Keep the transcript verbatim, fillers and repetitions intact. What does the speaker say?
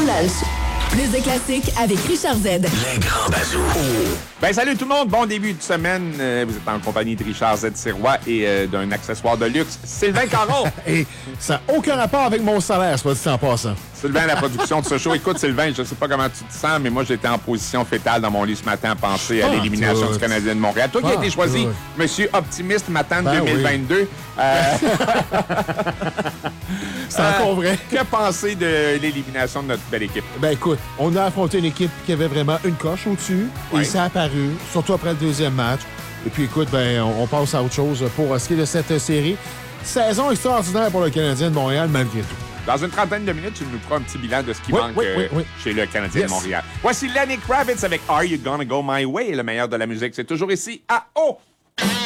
lunch. Plus de classiques avec Richard Z. Les grands bazous. Ben salut tout le monde, bon début de semaine. Euh, vous êtes en compagnie de Richard Z. Sirois et euh, d'un accessoire de luxe, Sylvain Caron. Et ça n'a aucun rapport avec mon salaire, c'est pas dit en passant. Sylvain, la production de ce show. Écoute, Sylvain, je sais pas comment tu te sens, mais moi, j'étais en position fétale dans mon lit ce matin à penser à Ah, l'élimination tout. du Canadien de Montréal. Toi qui as Ah, été choisi, tout. Monsieur Optimiste Matin Ben deux mille vingt-deux. Euh, C'est encore vrai. que penser de l'élimination de notre belle équipe? Ben écoute, on a affronté une équipe qui avait vraiment une coche au-dessus. Oui. Et ça a apparu, surtout après le deuxième match. Et puis écoute, ben on, on passe à autre chose pour ce qui est de cette série. Saison extraordinaire pour le Canadien de Montréal, malgré tout. Dans une trentaine de minutes, tu nous feras un petit bilan de ce qui Oui, manque oui, euh, oui, oui. chez le Canadien Yes. de Montréal. Voici Lenny Kravitz avec Are You Gonna Go My Way? Le meilleur de la musique, c'est toujours ici à O.